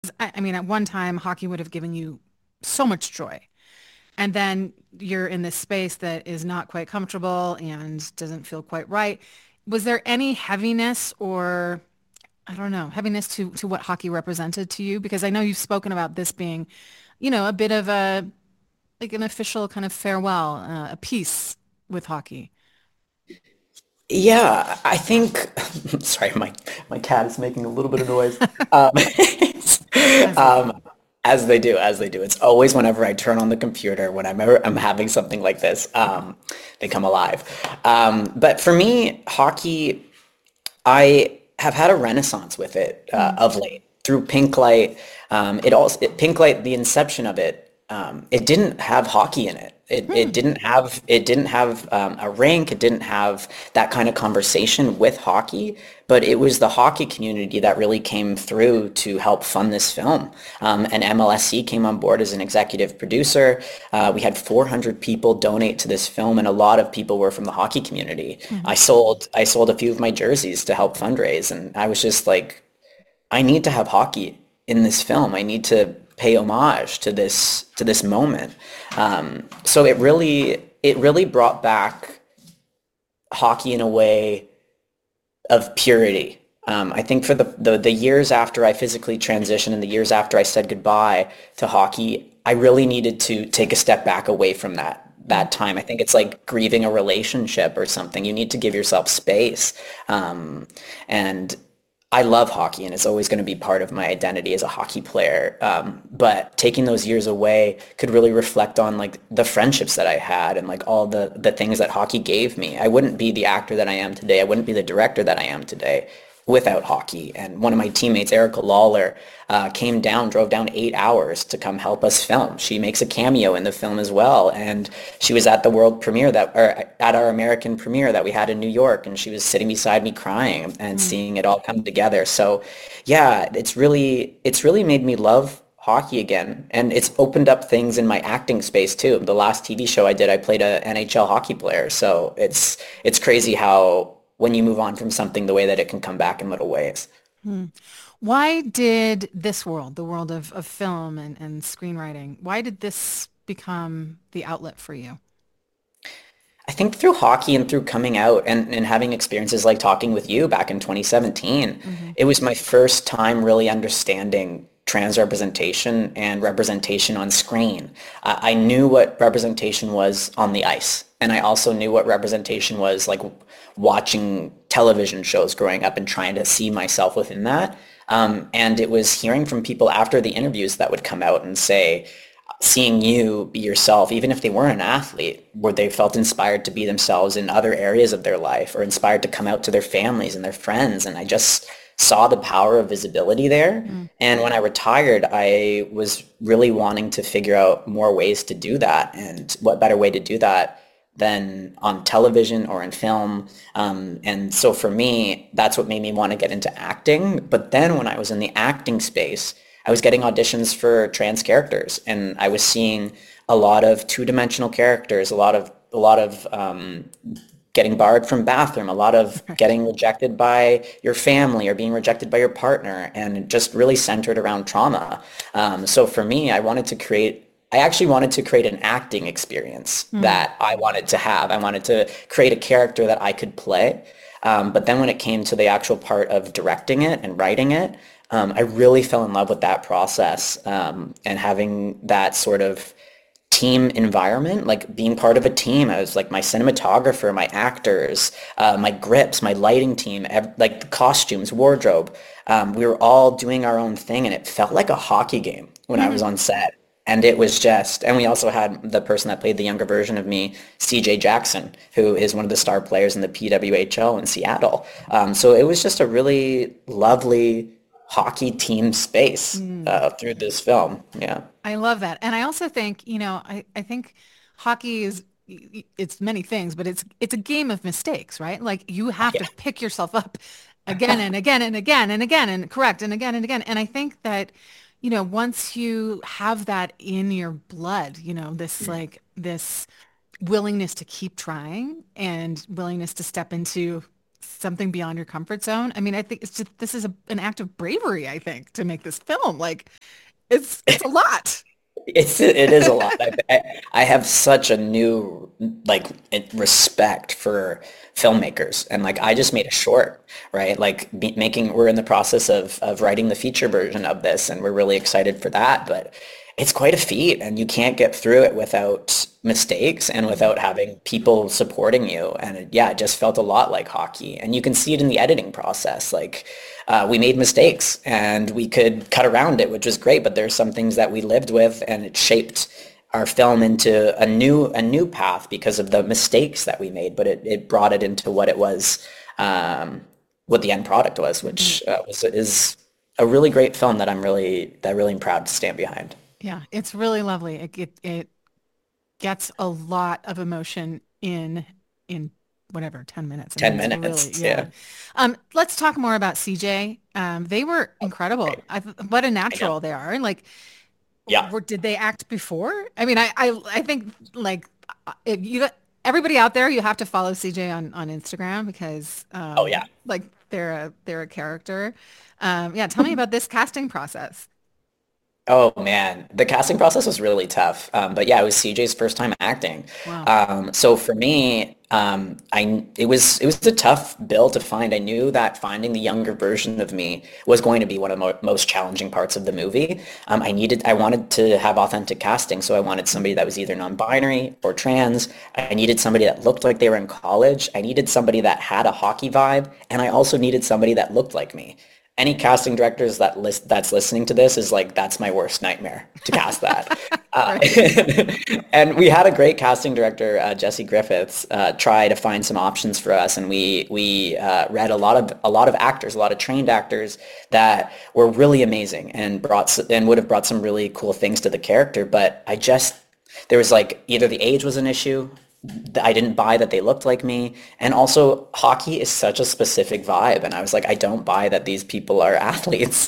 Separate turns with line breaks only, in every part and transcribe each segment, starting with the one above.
I mean, at one time, hockey would have given you so much joy. And then you're in this space that is not quite comfortable and doesn't feel quite right. Was there any heaviness or, I don't know, heaviness to what hockey represented to you? Because I know you've spoken about this being, a bit of a, like an official kind of farewell, a peace with hockey.
Yeah, I think. Sorry, my cat is making a little bit of noise. Um,
As they
um,
do.
as they do, as they do. It's always whenever I turn on the computer, whenever I'm having something like this, they come alive. But for me, hockey, I have had a renaissance with it
Mm.
of late through Pink Light. Pink Light, the inception of it, it didn't have hockey in it. It
Hmm.
didn't have a rink. It didn't have that kind of conversation with hockey. But it was the hockey community that really came through to help fund this film. And MLSC came on board as an executive producer. We had 400 people donate to this film, and a lot of people were from the hockey community.
Mhm.
I sold a few of my jerseys to help fundraise, and I was just like, I need to have hockey in this film. I need to pay homage to this moment. So it really brought back hockey in a way of purity. I think for the years after I physically transitioned and the years after I said goodbye to hockey, I really needed to take a step back away from
Mm.
that time. I think it's like grieving a relationship or something. You need to give yourself space. And I love hockey and it's always going to be part of my identity as a hockey player. But taking those years away could really reflect on like the friendships that I had and like all the things that hockey gave me. I wouldn't be the actor that I am today. I wouldn't be the director that I am today without hockey. And one of my teammates, Erica Lawler, drove down 8 hours to come help us film. She makes a cameo in the film as well. And she was at the world premiere or at our American premiere that we had in New York. And she was sitting beside me crying and
Mm.
seeing it all come together. So yeah, it's really made me love hockey again. And it's opened up things in my acting space too. The last TV show I did, I played a NHL hockey player. So it's crazy how when you move on from something, the way that it can come back in little ways.
Mm. Why did this world, the world of film and screenwriting, why did this become the outlet for you?
I think through hockey and through coming out and having experiences like talking with you back in 2017,
Hmm.
it was my first time really understanding trans representation and representation on screen. I knew what representation was on the ice, and I also knew what representation was like watching television shows growing up and trying to see myself within that. And it was hearing from people after the interviews that would come out and say, seeing you be yourself, even if they weren't an athlete, where they felt inspired to be themselves in other areas of their life or inspired to come out to their families and their friends. And I just saw the power of visibility there.
Mm.
And when I retired, I was really wanting to figure out more ways to do that. And what better way to do that than on television or in film. And so for me, that's what made me want to get into acting. But then when I was in the acting space, I was getting auditions for trans characters, and I was seeing a lot of two-dimensional characters, a lot of getting barred from bathroom, a lot of
Right.
getting rejected by your family or being rejected by your partner, and it just really centered around trauma. So for me, I actually wanted to create an acting experience
Mm.
that I wanted to have. I wanted to create a character that I could play. But then when it came to the actual part of directing it and writing it, I really fell in love with that process and having that sort of team environment, like being part of a team. I was like my cinematographer, my actors, my grips, my lighting team, like the costumes, wardrobe. We were all doing our own thing, and it felt like a hockey game when I was
Mhm.
on set. And it was just, and we also had the person that played the younger version of me, CJ Jackson, who is one of the star players in the PWHL in Seattle. So it was just a really lovely hockey team space
Mm.
through this film. Yeah.
I love that. And I also think, I think hockey is it's many things, but it's a game of mistakes, right? Like you have to pick yourself up again and again and again and again and correct and again and again. And I think that, once you have that in your blood, this this willingness to keep trying and willingness to step into something beyond your comfort zone. I mean, I think it's just this is an act of bravery, I think, to make this film. Like it's a lot.
It is a lot. I have such a new like respect for filmmakers, and like I just made a short, right? Like making we're in the process of writing the feature version of this, and we're really excited for that. But it's quite a feat, and you can't get through it without mistakes and without having people supporting you. And yeah, it just felt a lot like hockey, and you can see it in the editing process. Like we made mistakes and we could cut around it, which was great, but there's some things that we lived with, and it shaped our film into a new path because of the mistakes that we made, but it brought it into what it was, what the end product was, which is a really great film that I'm really proud to stand behind.
Yeah, it's really lovely. It gets a lot of emotion in whatever, 10 minutes. I mean,
10
it's really,
minutes,
yeah.
yeah.
Let's talk more about CJ. They were incredible.
Right.
What a
I know.
natural they are. Like,
Yeah.
did they act before? I mean, I think like if you everybody out there, you have to follow CJ on Instagram because
Oh yeah.
like they're a character. Yeah, tell me about this casting process.
Oh man, the casting process was really tough. But yeah, it was CJ's first time acting.
Wow.
So for me, it was a tough bill to find. I knew that finding the younger version of me was going to be one of the most challenging parts of the movie. I wanted to have authentic casting, so I wanted somebody that was either non-binary or trans. I needed somebody that looked like they were in college. I needed somebody that had a hockey vibe, and I also needed somebody that looked like me. Any casting directors that's listening to this is like that's my worst nightmare to cast that. Uh,
Right.
and we had a great casting director, Jesse Griffiths, try to find some options for us, and we read a lot of actors, a lot of trained actors that were really amazing and would have brought some really cool things to the character. But there was like either the age was an issue. I didn't buy that they looked like me. And also, hockey is such a specific vibe. And I was like, I don't buy that these people are athletes.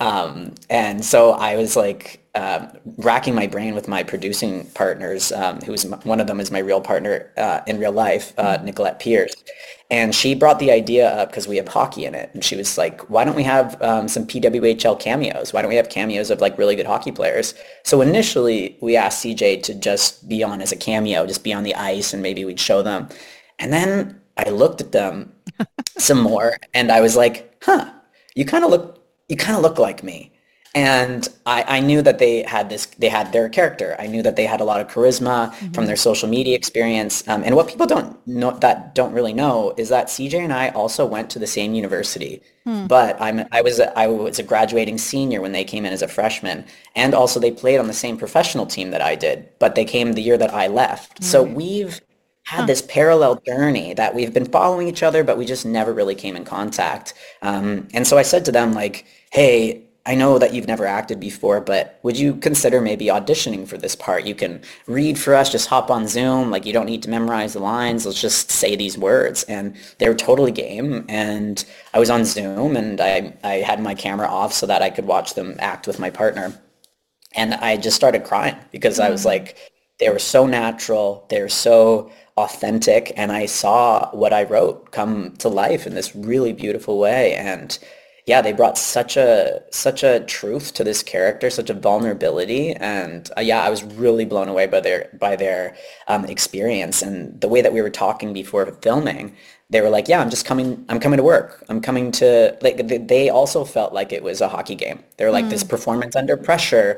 And so I was like racking my brain with my producing partners, one of them is my real partner in real life, Nicolette Pierce. And she brought the idea up because we have hockey in it. And she was like, why don't we have some PWHL cameos? Why don't we have cameos of like really good hockey players? So initially we asked CJ to just be on as a cameo, just be on the ice and maybe we'd show them. And then I looked at them some more and I was like, huh, you kind of look like me. And I knew that they had their character. I knew that they had a lot of charisma from
Hmm.
their social media experience. And what people don't really know is that CJ and I also went to the same university.
Hmm.
But I was a graduating senior when they came in as a freshman. And also they played on the same professional team that I did, but they came the year that I left. So
Right.
we've had
Huh.
this parallel journey that we've been following each other, but we just never really came in contact. And so I said to them like, hey, I know that you've never acted before, but would you consider maybe auditioning for this part? You can read for us, just hop on Zoom. Like you don't need to memorize the lines. Let's just say these words. And they were totally game. And I was on Zoom and I had my camera off so that I could watch them act with my partner. And I just started crying because I was
Hmm.
like, they were so natural, they're so authentic, and I saw what I wrote come to life in this really beautiful way. And yeah, they brought such a truth to this character, such a vulnerability, and yeah, I was really blown away by their experience and the way that we were talking before filming. They were like, "Yeah, I'm coming to work. I'm coming to like." They also felt like it was a hockey game. They were like this
Hmm.
performance under pressure.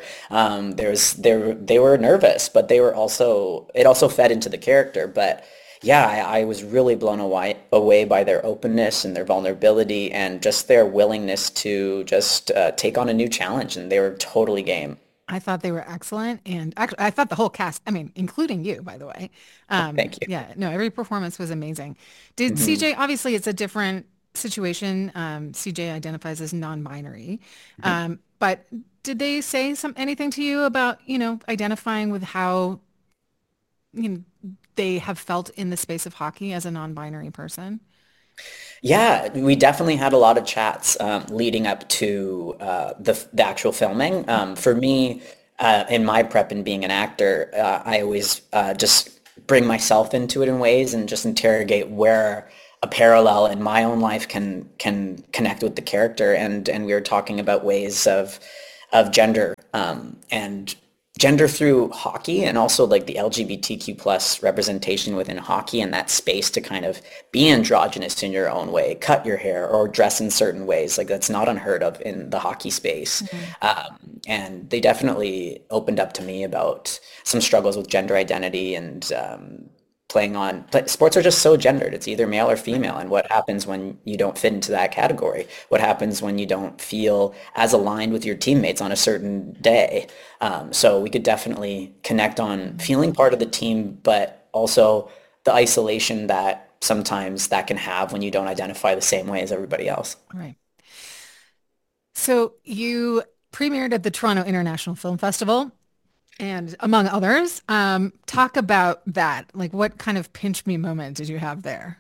They were nervous, but it also fed into the character. But yeah, I was really blown away by their openness and their vulnerability and just their willingness to just take on a new challenge. And they were totally game.
I thought they were excellent, and actually, I thought the whole cast, I mean, including you, by the way.
Thank you.
Yeah, no, every performance was amazing. Did
Mhm.
CJ, obviously, it's a different situation. CJ identifies as non-binary,
Mhm.
but did they say anything to you about, identifying with how, you know, they have felt in the space of hockey as a non-binary person?
Yeah, we definitely had a lot of chats leading up to the actual filming. For me, in my prep and being an actor, I always just bring myself into it in ways and just interrogate where a parallel in my own life can connect with the character, and we were talking about ways of gender, and gender through hockey, and also like the LGBTQ plus representation within hockey, and that space to kind of be androgynous in your own way, cut your hair or dress in certain ways. Like that's not unheard of in the hockey space.
Mhm.
And they definitely opened up to me about some struggles with gender identity, and sports are just so gendered. It's either male or
Right.
female. And what happens when you don't fit into that category? What happens when you don't feel as aligned with your teammates on a certain day? So we could definitely connect on
Mhm.
feeling part of the team, but also the isolation that sometimes that can have when you don't identify the same way as everybody else.
Right. So you premiered at the Toronto International Film Festival and among others. Talk about that. Like what kind of pinch me moment did you have there?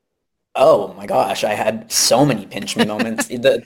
Oh my gosh, I had so many pinch me moments.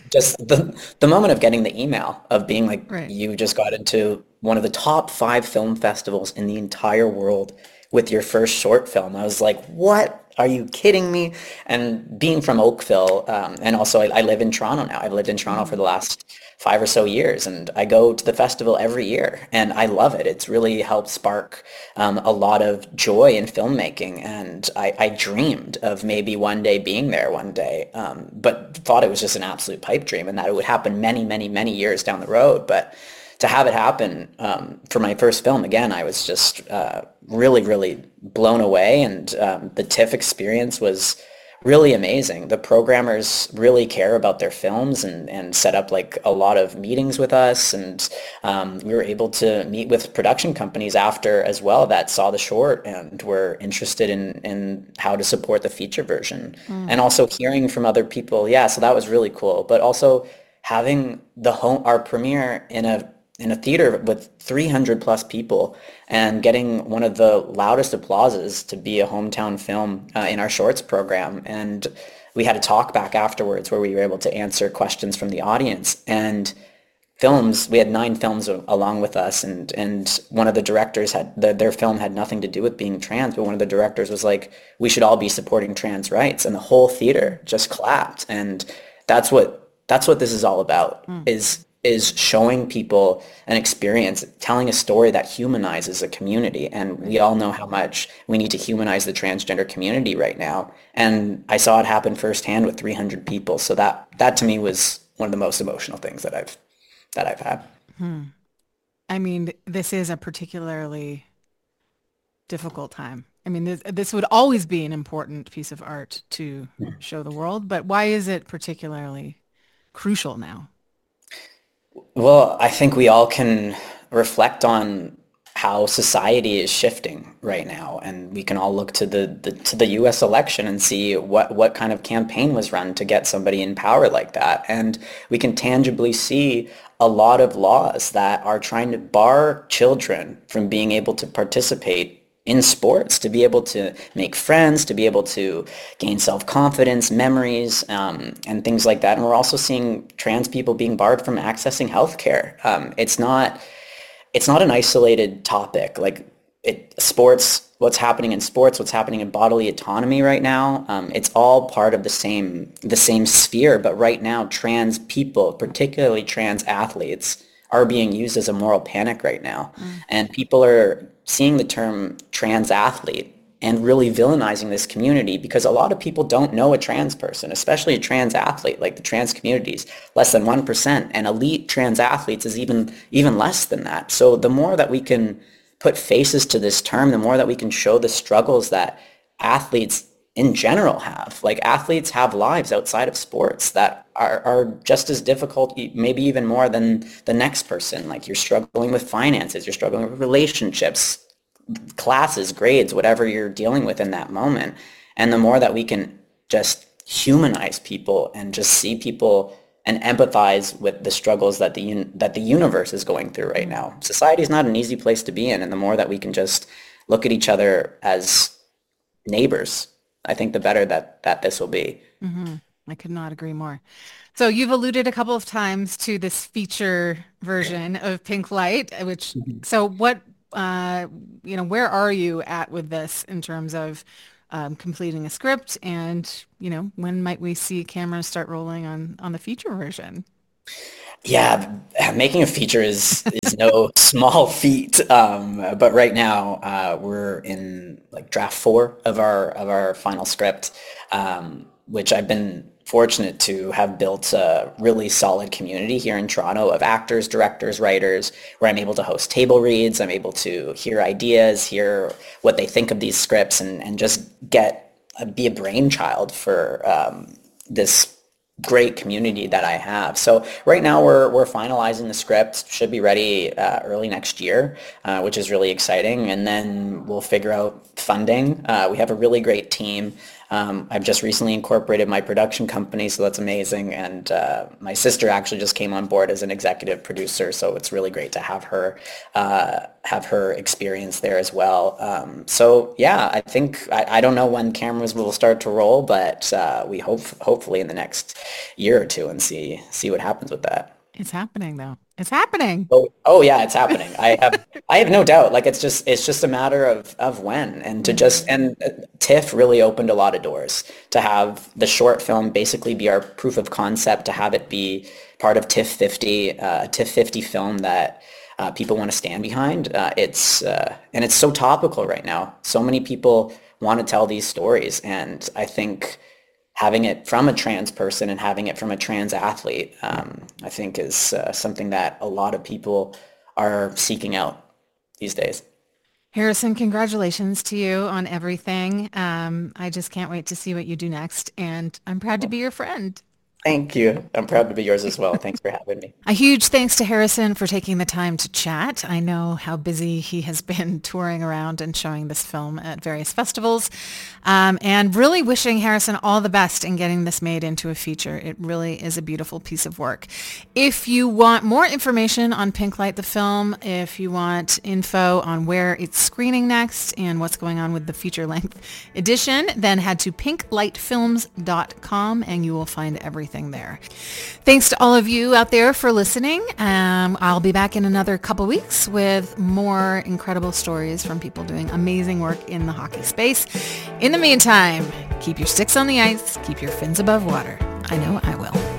The moment of getting the email of being like,
Right.
you just got into one of the top 5 film festivals in the entire world with your first short film. I was like, what? Are you kidding me? And being from Oakville, and also I live in Toronto now. I've lived in Toronto for
Mhm.
the last 5 or so years, and I go to the festival every year, and I love it. It's really helped spark a lot of joy in filmmaking, and I dreamed of maybe one day being there one day, but thought it was just an absolute pipe dream, and that it would happen many, many, many years down the road. But to have it happen for my first film, again, I was just really, really blown away, and the TIFF experience was really amazing. The programmers really care about their films, and set up like a lot of meetings with us, and we were able to meet with production companies after as well that saw the short and were interested in how to support the feature version.
Mm.
And also hearing from other people, yeah, so that was really cool. But also having our premiere in a theater with 300 plus people, and getting one of the loudest applauses to be a hometown film in our shorts program. And we had a talk back afterwards where we were able to answer questions from the audience. And we had 9 films along with us, and one of the directors their film had nothing to do with being trans, but one of the directors was like, we should all be supporting trans rights, and the whole theater just clapped. And that's what this is all about,
Mm.
is showing people an experience, telling a story that humanizes a community. And we
Right.
all know how much we need to humanize the transgender community right now. And I saw it happen firsthand with 300 people. So that to me was one of the most emotional things that I've had.
Hmm. I mean, this is a particularly difficult time. I mean, this would always be an important piece of art to show the world, but why is it particularly crucial now?
Well, I think we all can reflect on how society is shifting right now, and we can all look to the U.S. election and see what kind of campaign was run to get somebody in power like that. And we can tangibly see a lot of laws that are trying to bar children from being able to participate in sports, to be able to make friends, to be able to gain self-confidence, memories, and things like that. And we're also seeing trans people being barred from accessing healthcare. It's not an isolated topic. Like sports, what's happening in sports, what's happening in bodily autonomy right now. It's all part of the same sphere. But right now, trans people, particularly trans athletes, are being used as a moral panic right now.
Mm.
And people are seeing the term trans athlete and really villainizing this community, because a lot of people don't know a trans person, especially a trans athlete. Like the trans communities, less than 1%, and elite trans athletes is even less than that. So the more that we can put faces to this term, the more that we can show the struggles that athletes in general have. Like athletes have lives outside of sports that are just as difficult, maybe even more than the next person. Like you're struggling with finances, you're struggling with relationships, classes, grades, whatever you're dealing with in that moment. And the more that we can just humanize people and just see people and empathize with the struggles that the universe is going through right
Mm.
now. Society is not an easy place to be in, and the more that we can just look at each other as neighbors, I think the better that this will be.
Hmm. I could not agree more. So you've alluded a couple of times to this feature version of Pink Light, which,
Mhm.
so what, where are you at with this in terms of completing a script, and when might we see cameras start rolling on the feature version?
Yeah, making a feature is no small feat. But right now, we're in like draft 4 of our final script, which I've been fortunate to have built a really solid community here in Toronto of actors, directors, writers, where I'm able to host table reads. I'm able to hear ideas, hear what they think of these scripts, and just be a brainchild for this great community that I have. So right now we're finalizing the script. Should be ready early next year, which is really exciting. And then we'll figure out funding. We have a really great team. I've just recently incorporated my production company, so that's amazing. And my sister actually just came on board as an executive producer, so it's really great to have her experience there as well. So yeah, I think I don't know when cameras will start to roll, but we hopefully in the next year or two and see what happens with that.
It's happening though. It's happening.
Oh yeah, it's happening. I have no doubt. Like it's just a matter of when, and TIFF really opened a lot of doors to have the short film basically be our proof of concept, to have it be part of TIFF 50, a TIFF 50 film that people want to stand behind. And it's so topical right now. So many people want to tell these stories, and I think having it from a trans person and having it from a trans athlete, I think is something that a lot of people are seeking out these days.
Harrison, congratulations to you on everything. I just can't wait to see what you do next, and I'm proud to be your friend.
Thank you. I'm proud to be yours as well. Thanks for having me.
A huge thanks to Harrison for taking the time to chat. I know how busy he has been touring around and showing this film at various festivals, and really wishing Harrison all the best in getting this made into a feature. It really is a beautiful piece of work. If you want more information on Pinklight the film, if you want info on where it's screening next and what's going on with the feature-length edition, then head to pinklightfilms.com and you will find everything there. Thanks to all of you out there for listening. I'll be back in another couple weeks with more incredible stories from people doing amazing work in the hockey space. In the meantime, keep your sticks on the ice, keep your fins above water. I know I will.